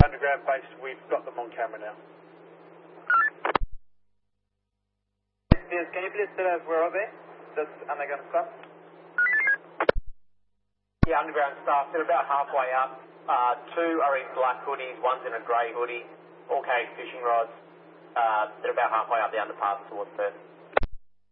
underground base, we've got them on camera now. Can you please tell us where are they? That's underground staff? Yeah, underground staff, they're about halfway up. Two are in black hoodies, one's in a grey hoodie, all carrying fishing rods. They're about halfway up the underpass towards Perth.